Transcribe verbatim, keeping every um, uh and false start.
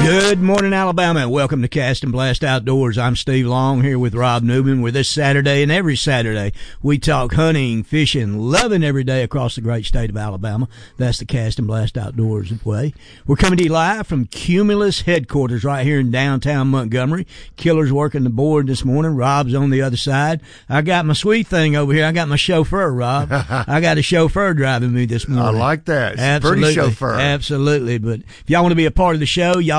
Good morning, Alabama, and welcome to Cast and Blast Outdoors. I'm Steve Long here with Rob Newman. Where this Saturday and every Saturday we talk hunting, fishing, loving every day across the great state of Alabama. That's the Cast and Blast Outdoors way. We're coming to you live from Cumulus headquarters right here in downtown Montgomery. Killer's working the board this morning. Rob's on the other side. I got my sweet thing over here. I got my chauffeur, Rob. I got a chauffeur driving me this morning. I like that. It's Absolutely. Pretty chauffeur. Absolutely. But if y'all want to be a part of the show, y'all